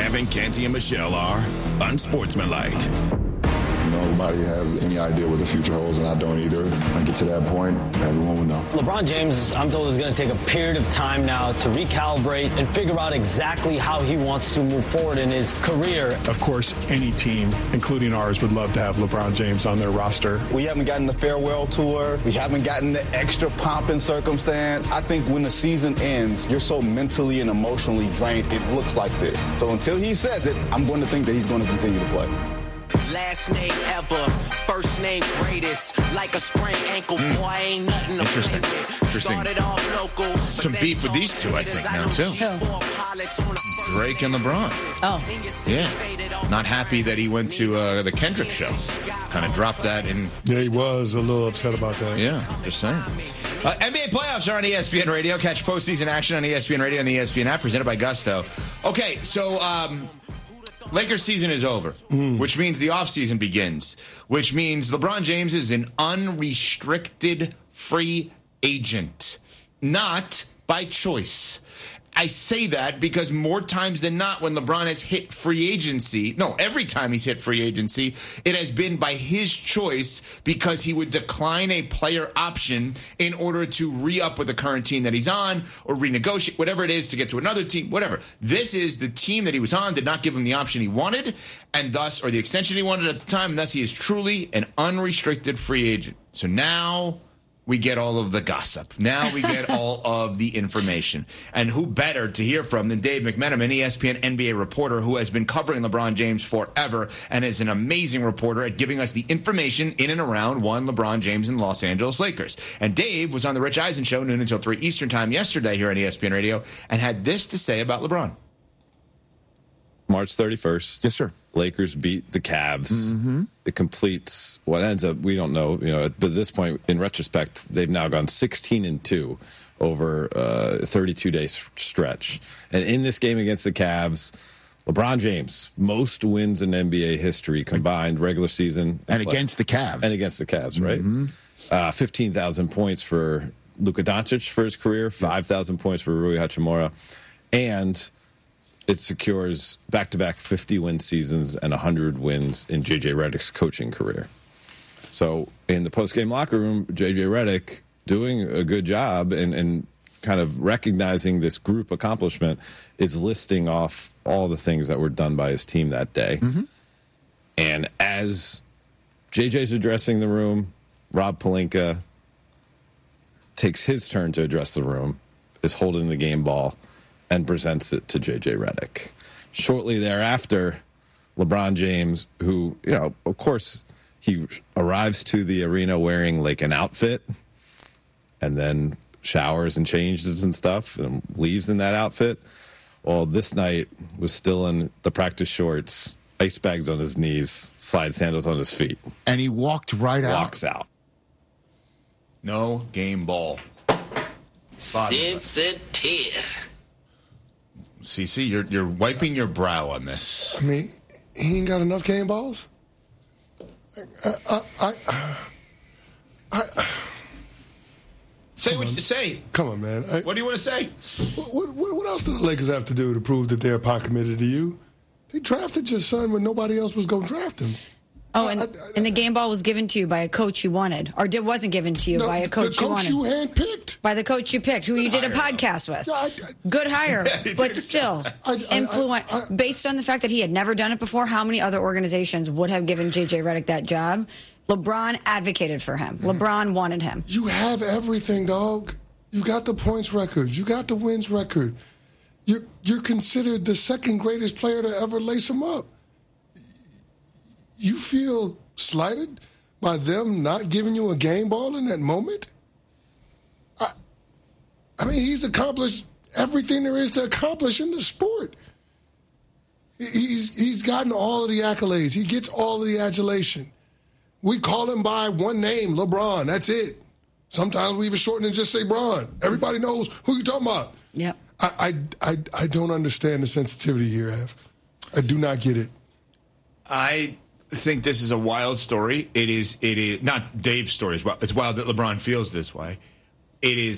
Kevin, Canty, and Michelle are unsportsmanlike. Nobody has any idea what the future holds, and I don't either. When I get to that point, everyone will know. LeBron James, I'm told, is going to take a period of time now to recalibrate and figure out exactly how he wants to move forward in his career. Of course, any team, including ours, would love to have LeBron James on their roster. We haven't gotten the farewell tour. We haven't gotten the extra pomp and circumstance. I think when the season ends, you're so mentally and emotionally drained, it looks like this. So until he says it, I'm going to think that he's going to continue to play. Last name ever, first name greatest, like a sprained ankle, boy, ain't nothing to Interesting. Started off local, Some beef with these two, I think, now, too. Drake and LeBron. Oh. Yeah. Not happy that he went to the Kendrick show. Kind of dropped that in. Yeah, he was a little upset about that. Yeah, just saying. NBA playoffs are on ESPN Radio. Catch postseason action on ESPN Radio and the ESPN app, presented by Gusto. Okay, so Lakers season is over, which means the offseason begins, which means LeBron James is an unrestricted free agent, not by choice. I say that because more times than not, when LeBron has hit free agency, every time he's hit free agency, it has been by his choice because he would decline a player option in order to re-up with the current team that he's on or renegotiate, whatever it is, to get to another team, whatever. This is the team that he was on, did not give him the option he wanted, and thus, or the extension he wanted at the time, and thus he is truly an unrestricted free agent. So now we get all of the gossip. Now we get all of the information. And who better to hear from than Dave McMenamin, an ESPN NBA reporter who has been covering LeBron James forever and is an amazing reporter at giving us the information in and around one LeBron James and Los Angeles Lakers. And Dave was on the Rich Eisen show noon until 3 Eastern time yesterday here on ESPN Radio and had this to say about LeBron. March 31st. Yes, sir. Lakers beat the Cavs. Mm-hmm. It completes what ends up, we don't know, but at this point, in retrospect, they've now gone 16-2 over a 32-day stretch. And in this game against the Cavs, LeBron James, most wins in NBA history combined, regular season. And against the Cavs. And against the Cavs, right? Mm-hmm. 15,000 points for Luka Doncic for his career, 5,000 points for Rui Hachimura. And it secures back-to-back 50-win seasons and 100 wins in J.J. Redick's coaching career. So in the post-game locker room, J.J. Redick doing a good job and kind of recognizing this group accomplishment is listing off all the things that were done by his team that day. Mm-hmm. And as J.J.'s addressing the room, Rob Pelinka takes his turn to address the room, is holding the game ball, and presents it to J.J. Redick. Shortly thereafter, LeBron James, who, of course, he arrives to the arena wearing like an outfit and then showers and changes and stuff and leaves in that outfit. Well, this night was still in the practice shorts, ice bags on his knees, slide sandals on his feet. And he walked right out. Walks out. No game ball. Sensitive. CC, you're wiping your brow on this. I mean, he ain't got enough game balls. Say what you say. Come on, man. What do you want to say? What else do the Lakers have to do to prove that they're pot committed to you? They drafted your son when nobody else was going to draft him. Oh, and the game ball was given to you by a coach you wanted, or wasn't given to you by a coach you wanted. The coach you handpicked. By the coach you picked, who you did a podcast with. Good hire, but still, based on the fact that he had never done it before, how many other organizations would have given J.J. Redick that job? LeBron advocated for him. LeBron wanted him. You have everything, dog. You got the points record. You got the wins record. You're considered the second greatest player to ever lace him up. You feel slighted by them not giving you a game ball in that moment? I mean, he's accomplished everything there is to accomplish in the sport. He's gotten all of the accolades. He gets all of the adulation. We call him by one name, LeBron. That's it. Sometimes we even shorten and just say Bron. Everybody knows who you're talking about. Yep. I don't understand the sensitivity here, Ev. I do not get it. I think this is a wild story. It is not Dave's story as well. It's wild that LeBron feels this way. It is